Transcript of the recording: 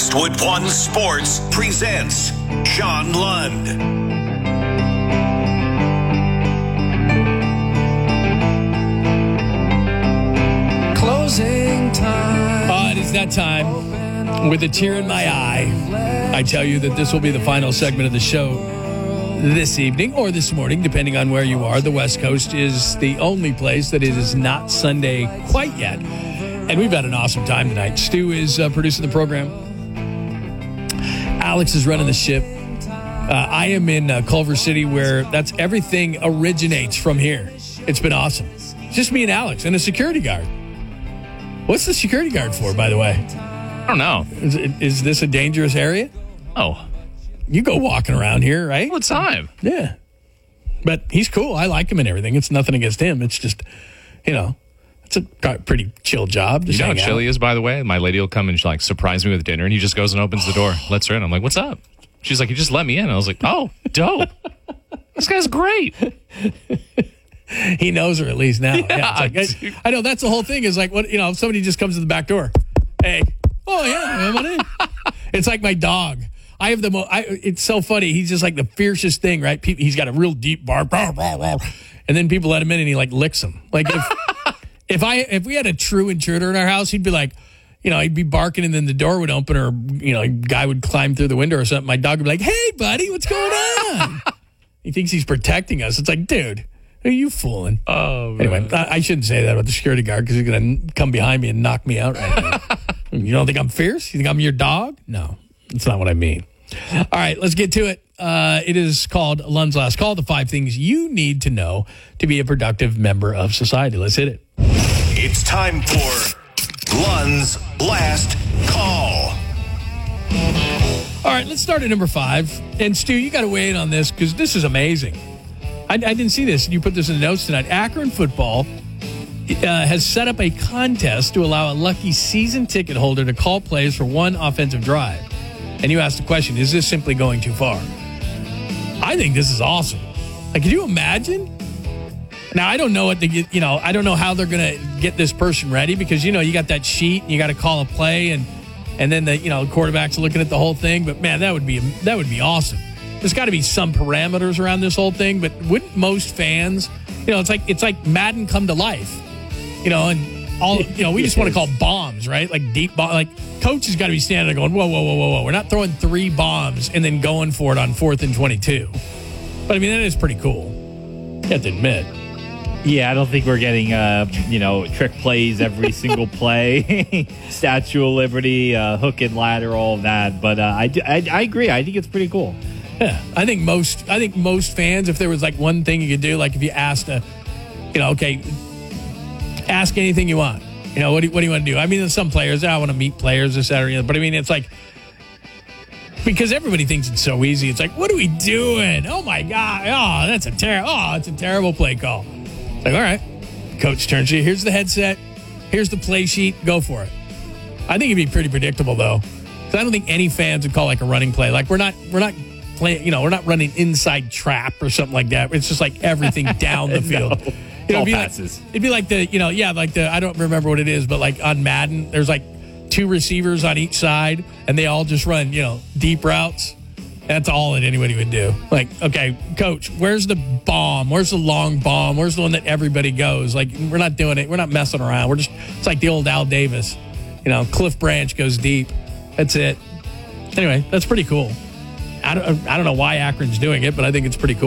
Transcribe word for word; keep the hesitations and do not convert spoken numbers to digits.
Westwood One Sports presents Sean Lund. Closing time. Uh, it is that time. With a tear in my eye, I tell you that this will be the final segment of the show this evening or this morning, depending on where you are. The West Coast is the only place that it is not Sunday quite yet. And we've had an awesome time tonight. Stu is uh, producing the program. Alex is running the ship. Uh, I am in uh, Culver City, where that's everything originates from here. It's been awesome. It's just me and Alex and a security guard. What's the security guard for, by the way? I don't know. Is, is this a dangerous area? Oh. You go walking around here, right? All the time. Yeah. But he's cool. I like him and everything. It's nothing against him. It's just, you know, it's a pretty chill job. You know how chill he is, by the way? My lady will come and she like surprise me with dinner, and he just goes and opens the door, lets her in. I'm like, what's up? She's like, you just let me in. I was like, oh, dope. This guy's great. He knows her at least now. Yeah, yeah it's like, I, I know that's the whole thing is like, what, you know, if somebody just comes to the back door. Hey, oh, yeah, come on in. It's like my dog. I have the most, it's so funny. He's just like the fiercest thing, right? People, he's got a real deep bark. And then people let him in and he like licks them. Like if, if I, if we had a true intruder in our house, he'd be like, you know, he'd be barking and then the door would open or, you know, a guy would climb through the window or something. My dog would be like, hey, buddy, what's going on? He thinks he's protecting us. It's like, dude, who are you fooling? Oh, man. Anyway, I, I shouldn't say that about the security guard because he's going to come behind me and knock me out right now. You don't think I'm fierce? You think I'm your dog? No, that's not what I mean. All right, let's get to it. Uh, it is called Lund's Last Call, the five things you need to know to be a productive member of society. Let's hit it. It's time for Lund's Last Call. All right, let's start at number five. And Stu, you got to weigh in on this because this is amazing. I, I didn't see this. You put this in the notes tonight. Akron football uh, has set up a contest to allow a lucky season ticket holder to call plays for one offensive drive. And you asked the question, is this simply going too far? I think this is awesome. Like, can you imagine? Now, I don't know what to get, you know, I don't know how they're going to get this person ready because, you know, you got that sheet and you got to call a play and and then the, you know, quarterback's looking at the whole thing. But, man, that would be that would be awesome. There's got to be some parameters around this whole thing. But wouldn't most fans, you know, it's like it's like Madden come to life, you know, and all, you know, we just want to call bombs, right? Like deep bomb. Like coach has got to be standing there going, whoa, whoa, whoa, whoa, whoa. We're not throwing three bombs and then going for it on fourth and twenty-two. But I mean, that is pretty cool. You have to admit. Yeah, I don't think we're getting, uh, you know, trick plays every single play, Statue of Liberty, uh, hook and ladder, all of that. But uh, I, I, I agree. I think it's pretty cool. Yeah, I think most. I think most fans, if there was like one thing you could do, like if you asked a, you know, okay. Ask anything you want. You know, what do you, what do you want to do? I mean, there's some players, I want to meet players, et cetera. But I mean, it's like, because everybody thinks it's so easy. It's like, what are we doing? Oh, my God. Oh, that's a terrible, oh, it's a terrible play call. It's like, all right. Coach turns to you. Here's the headset. Here's the play sheet. Go for it. I think it'd be pretty predictable, though. Because I don't think any fans would call like a running play. Like, we're not, we're not playing, you know, we're not running inside trap or something like that. It's just like everything down the field. No. You know, all it'd, be passes. Like, it'd be like the, you know, yeah, like the, I don't remember what it is, but like on Madden, there's like two receivers on each side, and they all just run, you know, deep routes. That's all that anybody would do. Like, okay, coach, where's the bomb? Where's the long bomb? Where's the one that everybody goes? Like, we're not doing it. We're not messing around. We're just, it's like the old Al Davis. You know, Cliff Branch goes deep. That's it. Anyway, that's pretty cool. I don't, I don't know why Akron's doing it, but I think it's pretty cool.